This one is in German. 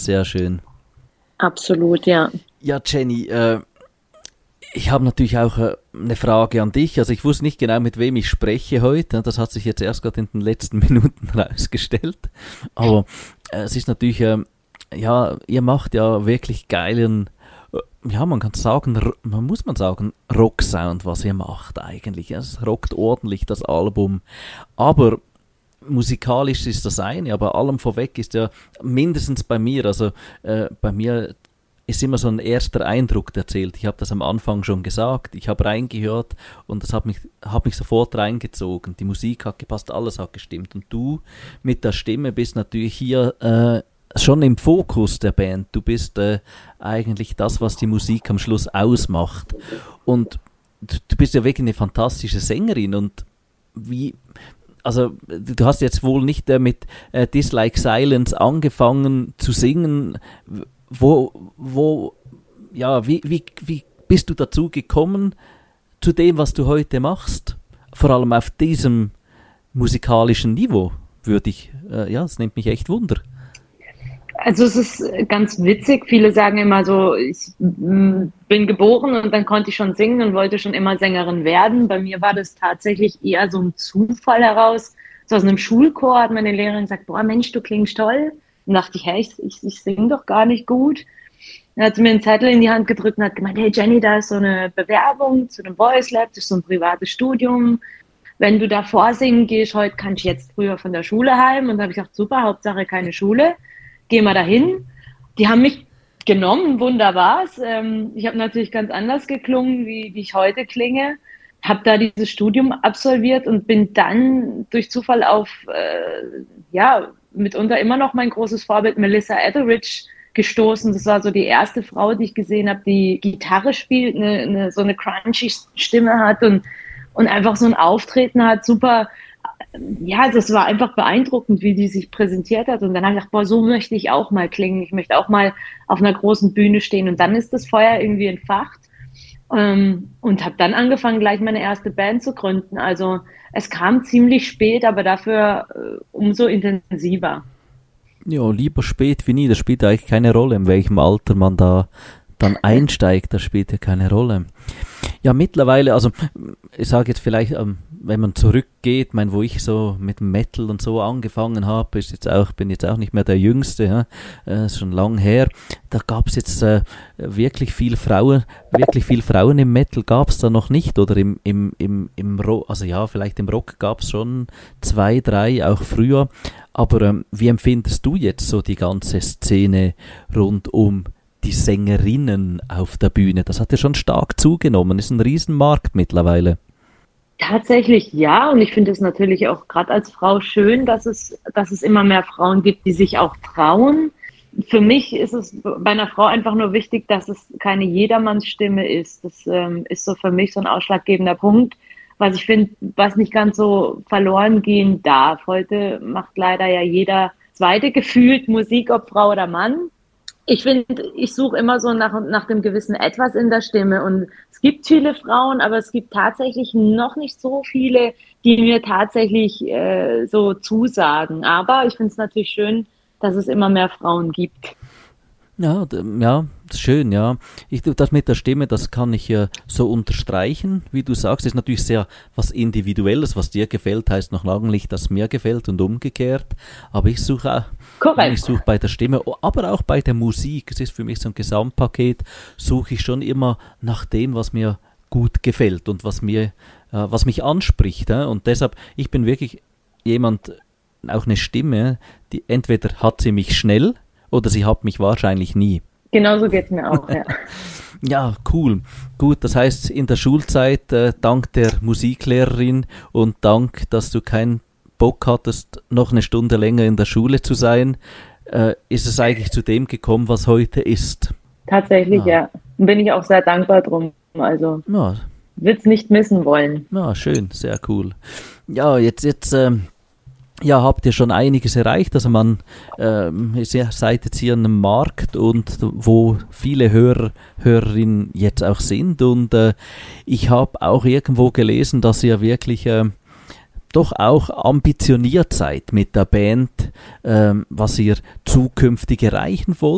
sehr schön. Absolut, ja. Ja, Jenny, ich habe natürlich auch eine Frage an dich. Also ich wusste nicht genau, mit wem ich spreche heute. Das hat sich jetzt erst gerade in den letzten Minuten herausgestellt. Aber es ist natürlich, ja, ihr macht ja wirklich geilen, ja, man muss sagen, Rock-Sound, was ihr macht eigentlich. Es rockt ordentlich, das Album. Aber musikalisch ist das eine, aber allem vorweg ist ja mindestens bei mir, also bei mir ist immer so ein erster Eindruck erzählt. Ich habe das am Anfang schon gesagt, ich habe reingehört und das hat mich sofort reingezogen. Die Musik hat gepasst, alles hat gestimmt. Und du mit der Stimme bist natürlich hier schon im Fokus der Band. Du bist eigentlich das, was die Musik am Schluss ausmacht. Und du bist ja wirklich eine fantastische Sängerin. Und also du hast jetzt wohl nicht mit Dislike Silence angefangen zu singen. Wie bist du dazu gekommen, zu dem, was du heute machst? Vor allem auf diesem musikalischen Niveau, es nimmt mich echt Wunder. Also es ist ganz witzig, viele sagen immer so, ich bin geboren und dann konnte ich schon singen und wollte schon immer Sängerin werden. Bei mir war das tatsächlich eher so ein Zufall heraus. So aus einem Schulchor hat meine Lehrerin gesagt, boah Mensch, du klingst toll. Und dachte ich, hey, ich singe doch gar nicht gut. Dann hat sie mir einen Zettel in die Hand gedrückt und hat gemeint, hey Jenny, da ist so eine Bewerbung zu einem Voice Lab, das ist so ein privates Studium. Wenn du da vorsingen gehst, heute kann ich jetzt früher von der Schule heim. Und da habe ich gesagt, super, Hauptsache keine Schule. Geh mal dahin. Die haben mich genommen, wunderbar. Ich habe natürlich ganz anders geklungen, wie ich heute klinge. Habe da dieses Studium absolviert und bin dann durch Zufall auf, mitunter immer noch mein großes Vorbild Melissa Etheridge gestoßen. Das war so die erste Frau, die ich gesehen habe, die Gitarre spielt, so eine crunchy Stimme hat und einfach so ein Auftreten hat, super. Ja, das war einfach beeindruckend, wie die sich präsentiert hat. Und dann habe ich gedacht, boah, so möchte ich auch mal klingen. Ich möchte auch mal auf einer großen Bühne stehen. Und dann ist das Feuer irgendwie entfacht. Und habe dann angefangen, gleich meine erste Band zu gründen. Also es kam ziemlich spät, aber dafür umso intensiver. Ja, lieber spät wie nie. Das spielt eigentlich keine Rolle, in welchem Alter man da dann einsteigt. Das spielt ja keine Rolle. Ja, mittlerweile, also ich sage jetzt vielleicht, wenn man zurückgeht, wo ich so mit Metal und so angefangen habe, bin jetzt auch nicht mehr der Jüngste, ist schon lang her. Da gab es jetzt wirklich viel Frauen im Metal gab es da noch nicht, oder im Rock, also ja, vielleicht im Rock gab es schon 2, 3, auch früher. Aber wie empfindest du jetzt so die ganze Szene rund um die Sängerinnen auf der Bühne? Das hat ja schon stark zugenommen, ist ein Riesenmarkt mittlerweile. Tatsächlich ja, und ich finde es natürlich auch gerade als Frau schön, dass es immer mehr Frauen gibt, die sich auch trauen. Für mich ist es bei einer Frau einfach nur wichtig, dass es keine Jedermannsstimme ist. Das ist so für mich so ein ausschlaggebender Punkt, was ich finde, was nicht ganz so verloren gehen darf. Heute macht leider ja jeder Zweite gefühlt Musik, ob Frau oder Mann. Ich finde, ich suche immer so nach dem gewissen Etwas in der Stimme, und es gibt viele Frauen, aber es gibt tatsächlich noch nicht so viele, die mir tatsächlich so zusagen. Aber ich finde es natürlich schön, dass es immer mehr Frauen gibt. Ja, schön, ja. Das mit der Stimme, das kann ich so unterstreichen, wie du sagst, ist natürlich sehr was Individuelles. Was dir gefällt, heißt noch lange nicht, dass mir gefällt und umgekehrt. Aber ich suche bei der Stimme, aber auch bei der Musik. Es ist für mich so ein Gesamtpaket, suche ich schon immer nach dem, was mir gut gefällt und was mich anspricht. Und deshalb, ich bin wirklich jemand, auch eine Stimme, die entweder hat sie mich schnell, oder sie hat mich wahrscheinlich nie. Genauso geht es mir auch, ja. Ja, cool. Gut, das heißt, in der Schulzeit, dank der Musiklehrerin und dank, dass du keinen Bock hattest, noch eine Stunde länger in der Schule zu sein, ist es eigentlich zu dem gekommen, was heute ist. Tatsächlich, ja. Und bin ich auch sehr dankbar drum. Also, würde es nicht missen wollen. Ja, schön, sehr cool. Ja, jetzt habt ihr schon einiges erreicht, also ihr seid jetzt hier an einem Markt, und wo viele Hörerinnen jetzt auch sind, und ich habe auch irgendwo gelesen, dass ihr wirklich doch auch ambitioniert seid mit der Band, was ihr zukünftig erreichen wollt.